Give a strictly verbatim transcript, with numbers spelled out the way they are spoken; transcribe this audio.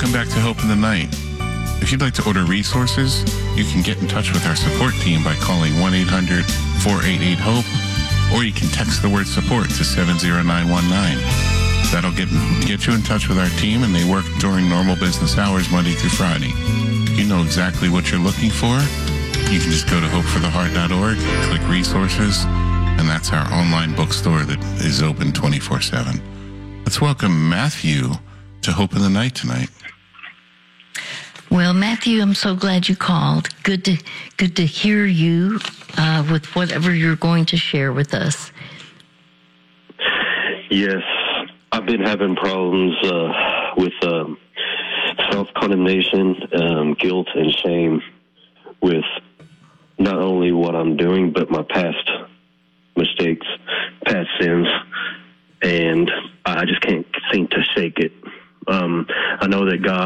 Welcome back to Hope in the Night. If you'd like to order resources, you can get in touch with our support team by calling one eight hundred four eight eight HOPE, or you can text the word support to seven zero nine one nine. That'll get, get you in touch with our team, and they work during normal business hours Monday through Friday. If you know exactly what you're looking for, you can just go to hope for the heart dot org, click resources, and that's our online bookstore that is open twenty-four seven. Let's welcome Matthew to Hope in the Night tonight. Well, Matthew, I'm so glad you called. Good to good to hear you uh, with whatever you're going to share with us. Yes, I've been having problems uh, with um, self-condemnation, um, guilt, and shame with not only what I'm doing, but my past mistakes, past sins, and I just can't seem to shake it. Um, I know that God